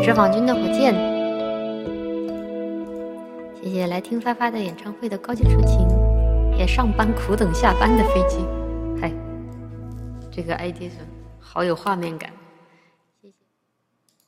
解放军的火箭，谢谢来听发发的演唱会的高级出勤，也上班苦等下班的飞机。嗨，这个 ID 是好有画面感。